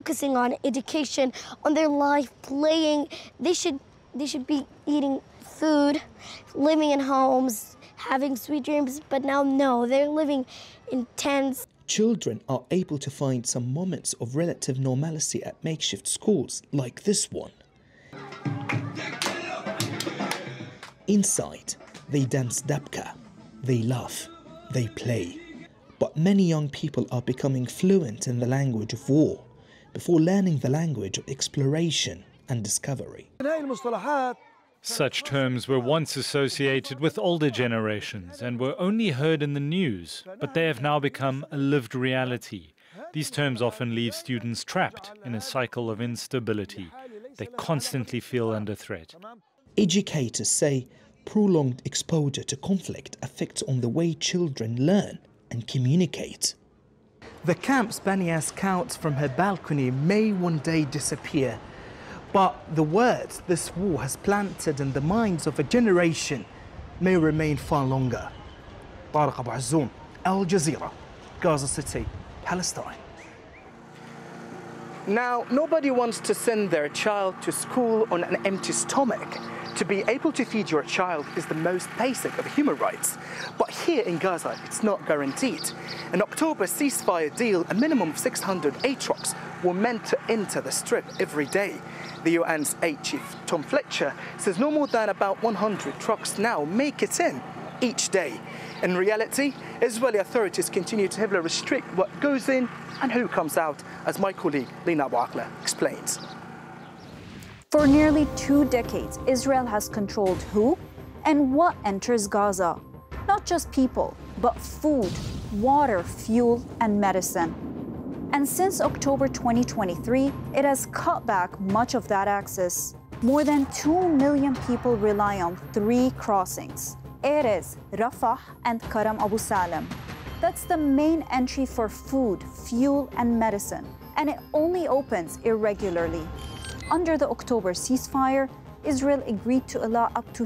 Focusing on education, on their life, playing. They should be eating food, living in homes, having sweet dreams, but now no, they're living in tents. Children are able to find some moments of relative normalcy at makeshift schools like this one. Inside, they dance dabka, they laugh, they play. But many young people are becoming fluent in the language of war before learning the language of exploration and discovery. Such terms were once associated with older generations and were only heard in the news, but they have now become a lived reality. These terms often leave students trapped in a cycle of instability. They constantly feel under threat. Educators say prolonged exposure to conflict affects on the way children learn and communicate. The camps Banias counts from her balcony may one day disappear, but the words this war has planted in the minds of a generation may remain far longer. Tariq Abu Azzoum, Al Jazeera, Gaza City, Palestine. Now, nobody wants to send their child to school on an empty stomach. To be able to feed your child is the most basic of human rights. But here in Gaza, it's not guaranteed. In October ceasefire deal, a minimum of 600 aid trucks were meant to enter the strip every day. The UN's aid chief, Tom Fletcher, says no more than about 100 trucks now make it in each day. In reality, Israeli authorities continue to heavily restrict what goes in and who comes out, as my colleague Lina Abu Akleh explains. For nearly 2 decades, Israel has controlled who and what enters Gaza. Not just people, but food, water, fuel, and medicine. And since October 2023, it has cut back much of that access. More than 2 million people rely on 3 crossings: Erez, Rafah, and Karam Abu Salam. That's the main entry for food, fuel, and medicine, and it only opens irregularly. Under the October ceasefire, Israel agreed to allow up to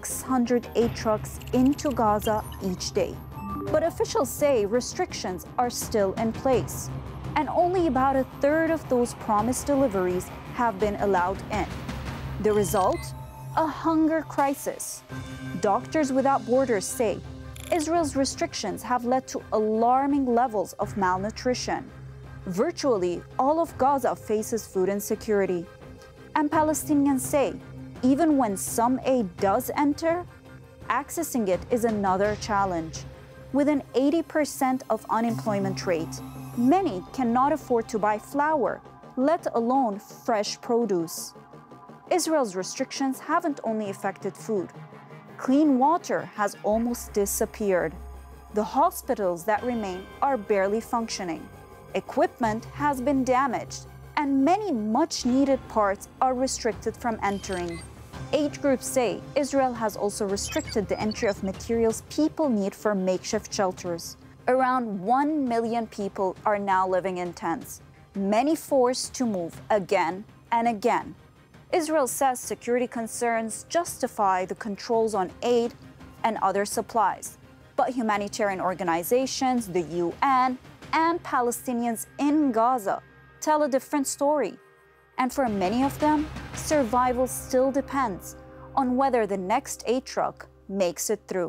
600 aid trucks into Gaza each day. But officials say restrictions are still in place, and only about a third of those promised deliveries have been allowed in. The result? A hunger crisis. Doctors Without Borders say Israel's restrictions have led to alarming levels of malnutrition. Virtually all of Gaza faces food insecurity. And Palestinians say, even when some aid does enter, accessing it is another challenge. With an 80% of unemployment rate, many cannot afford to buy flour, let alone fresh produce. Israel's restrictions haven't only affected food. Clean water has almost disappeared. The hospitals that remain are barely functioning. Equipment has been damaged, and many much-needed parts are restricted from entering. Aid groups say Israel has also restricted the entry of materials people need for makeshift shelters. Around 1 million people are now living in tents, many forced to move again and again. Israel says security concerns justify the controls on aid and other supplies. But humanitarian organizations, the UN, and Palestinians in Gaza tell a different story. And for many of them, survival still depends on whether the next aid truck makes it through.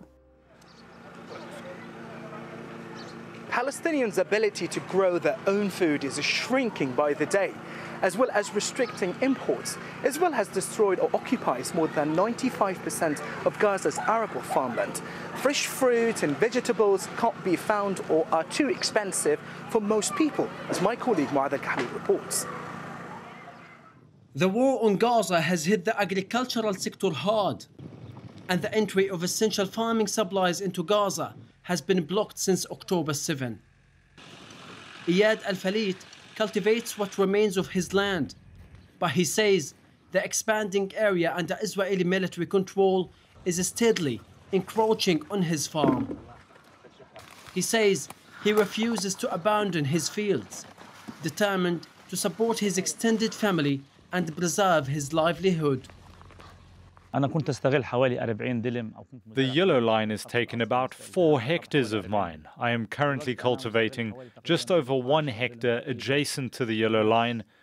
Palestinians' ability to grow their own food is shrinking by the day, as well as restricting imports. Israel has destroyed or occupies more than 95% of Gaza's arable farmland. Fresh fruit and vegetables can't be found or are too expensive for most people, as my colleague Mu'adh Al-Kahli reports. The war on Gaza has hit the agricultural sector hard, and the entry of essential farming supplies into Gaza has been blocked since October 7. Iyad Al-Falit cultivates what remains of his land, but he says the expanding area under Israeli military control is steadily encroaching on his farm. He says he refuses to abandon his fields, determined to support his extended family and preserve his livelihood. أنا كنت أستغل حوالي 40 دلم أو كنت The yellow line has taken about 4 hectares of mine. I am currently cultivating just over 1 hectare adjacent to the yellow line,